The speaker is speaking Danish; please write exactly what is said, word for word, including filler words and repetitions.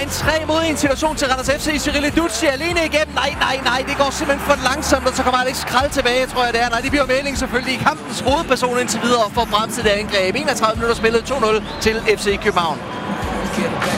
tre mod en situation til Randers F C. Cyril Ducci alene igennem. Nej, nej, nej, det går simpelthen for langsomt, og så kommer Alex Krall tilbage, tror jeg det er. Nej, det bliver melding selvfølgelig i kampens hovedperson indtil videre for at bremse det angreb. enogtredive minutter spillet, to nul til F C København.